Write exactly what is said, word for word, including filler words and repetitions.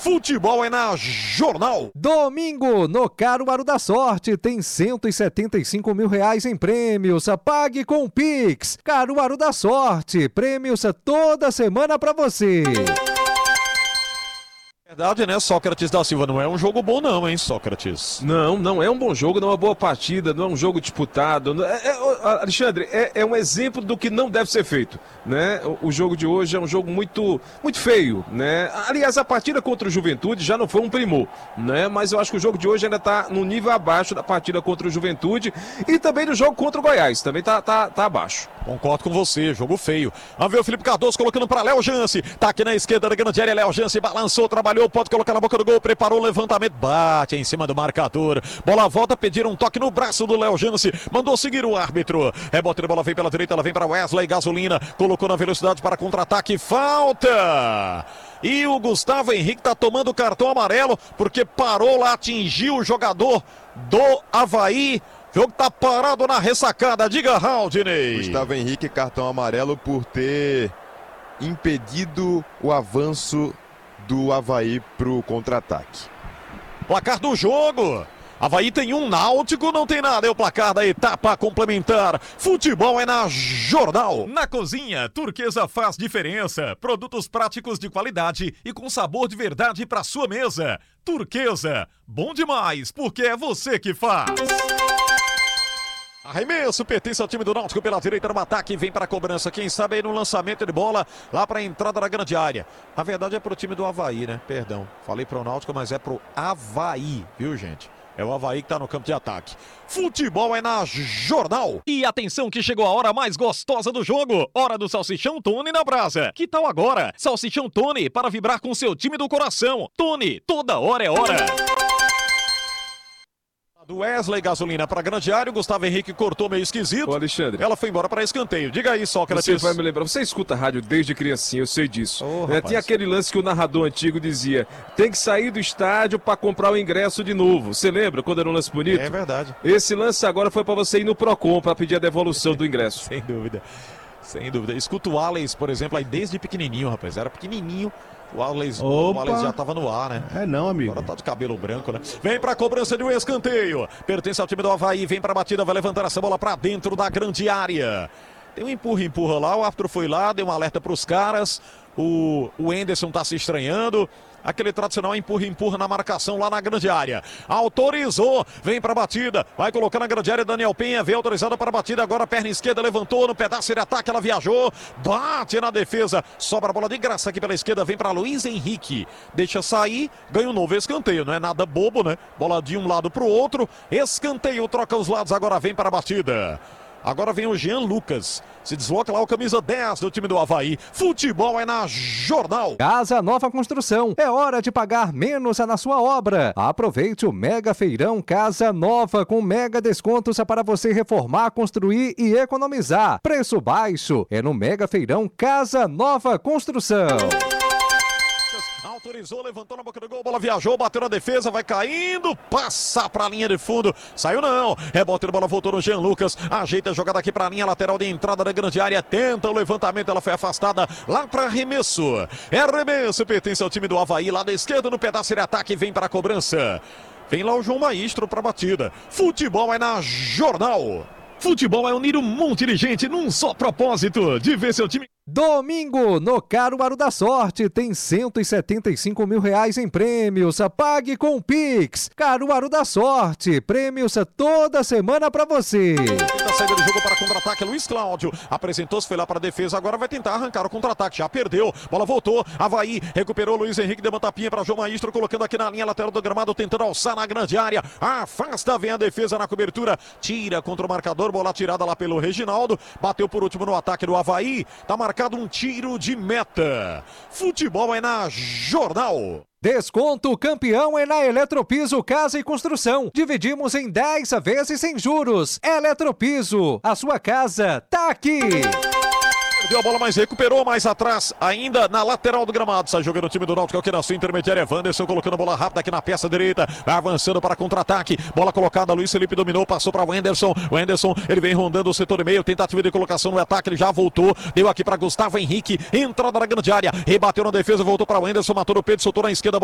Futebol é na Jornal. Domingo, no Caruaru da Sorte, tem cento e setenta e cinco mil reais em prêmios. Pague com o Pix. Caruaru da Sorte, prêmios toda semana pra você. Verdade, né, Sócrates da Silva? Não é um jogo bom não, hein, Sócrates? Não, não é um bom jogo, não é uma boa partida, não é um jogo disputado. É, é, Alexandre, é, é um exemplo do que não deve ser feito, né? O, o jogo de hoje é um jogo muito, muito feio, né? Aliás, a partida contra o Juventude já não foi um primor, né? Mas eu acho que o jogo de hoje ainda está no nível abaixo da partida contra o Juventude e também do jogo contra o Goiás, também tá, tá, tá abaixo. Concordo com você, jogo feio. Vamos ver o Felipe Cardoso colocando para Léo Jance. Tá aqui na esquerda da grande área, Léo Jance balançou, trabalhou, pode colocar na boca do gol, preparou o levantamento, bate em cima do marcador. Bola volta, pediram um toque no braço do Léo Jance, mandou seguir o árbitro. Rebote de bola vem pela direita, ela vem para Wesley, gasolina, colocou na velocidade para contra-ataque, falta! E o Gustavo Henrique tá tomando cartão amarelo, porque parou lá, atingiu o jogador do Avaí. O jogo tá parado na ressacada, diga Haldinei. Gustavo Henrique, cartão amarelo por ter impedido o avanço do Avaí pro contra-ataque. Placar do jogo. Avaí tem um, Náutico não tem nada. É o placar da etapa complementar. Futebol é na Jornal. Na cozinha, Turquesa faz diferença. Produtos práticos de qualidade e com sabor de verdade para sua mesa. Turquesa, bom demais, porque é você que faz. Arremesso, pertence ao time do Náutico pela direita no ataque, vem para a cobrança, quem sabe aí no lançamento de bola, lá para a entrada da grande área. Na verdade é pro time do Avaí, né? Perdão, falei pro Náutico, mas é pro Avaí, viu, gente? É o Avaí que tá no campo de ataque. Futebol é na Jornal. E atenção que chegou a hora mais gostosa do jogo. Hora do Salsichão Tony na brasa. Que tal agora? Salsichão Tony para vibrar com seu time do coração. Tony, toda hora é hora. Do Wesley, gasolina para grande área, o Gustavo Henrique cortou meio esquisito. Ô Alexandre, ela foi embora para escanteio. Diga aí, Sócrates. Você vai me lembrar, você escuta rádio desde criancinha, eu sei disso. Oh, é, tinha aquele lance que o narrador antigo dizia, tem que sair do estádio para comprar o ingresso de novo. Você lembra quando era um lance bonito? É verdade. Esse lance agora foi para você ir no Procon para pedir a devolução do ingresso. Sem dúvida, sem dúvida. Escuta o Alex, por exemplo, aí desde pequenininho, rapaz, era pequenininho. O Alex, o Alex já tava no ar, né? É não, amigo. Agora tá de cabelo branco, né? Vem pra cobrança de um escanteio. Pertence ao time do Avaí, vem pra batida, vai levantar essa bola pra dentro da grande área. Tem um empurra, empurra lá, o árbitro foi lá, deu um alerta pros caras. O, o Enderson tá se estranhando. Aquele tradicional empurra, empurra na marcação lá na grande área. Autorizou, vem pra batida, vai colocar na grande área, Daniel Penha, vem autorizado para a batida, agora perna esquerda, levantou no pedaço de ataque, ela viajou, bate na defesa, sobra a bola de graça aqui pela esquerda, vem para Luiz Henrique, deixa sair, ganha um novo escanteio, não é nada bobo, né? Bola de um lado pro outro, escanteio, troca os lados, agora vem para a batida. Agora vem o Jean Lucas. Se desloca lá o camisa dez do time do Avaí. Futebol é na Jornal. Casa Nova Construção. É hora de pagar menos na sua obra. Aproveite o Mega Feirão Casa Nova com mega descontos para você reformar, construir e economizar. Preço baixo é no Mega Feirão Casa Nova Construção. Autorizou, levantou na boca do gol, bola viajou, bateu na defesa, vai caindo, passa pra linha de fundo, saiu não, rebote de bola, voltou no Jean Lucas, ajeita a jogada aqui pra linha lateral de entrada da grande área, tenta o levantamento, ela foi afastada lá pra arremesso, é arremesso, pertence ao time do Avaí, lá da esquerda no pedaço de ataque, vem para a cobrança, vem lá o João Maestro pra batida, futebol é na Jornal. Futebol é unir um monte de gente num só propósito, de ver seu time... Domingo, no Caruaru da Sorte, tem cento e setenta e cinco mil reais em prêmios. Pague com o Pix. Caruaru da Sorte, prêmios toda semana pra você. Tenta sair do jogo para contra-ataque, Luiz Cláudio. Apresentou-se, foi lá para a defesa, agora vai tentar arrancar o contra-ataque. Já perdeu, bola voltou, Avaí, recuperou Luiz Henrique, deu uma tapinha para João Maestro, colocando aqui na linha lateral do gramado, tentando alçar na grande área. Afasta, vem a defesa na cobertura, tira contra o marcador, bola tirada lá pelo Reginaldo. Bateu por último no ataque do Avaí, tá marcado um tiro de meta. Futebol é na Jornal. Desconto campeão é na Eletropiso Casa e Construção. Dividimos em dez vezes sem juros. Eletropiso, a sua casa tá aqui. Perdeu a bola, mas recuperou mais atrás, ainda na lateral do gramado. Sai jogando o time do Náutico aqui na sua intermediária. Wanderson colocando a bola rápida aqui na peça direita. Vai avançando para contra-ataque. Bola colocada, Luiz Felipe dominou, passou para o Wanderson. O Wanderson, ele vem rondando o setor de meio. Tentativa de colocação no ataque, ele já voltou. Deu aqui para Gustavo Henrique. Entrada na grande área. Rebateu na defesa, voltou para o Wanderson. Matou no peito, soltou na esquerda.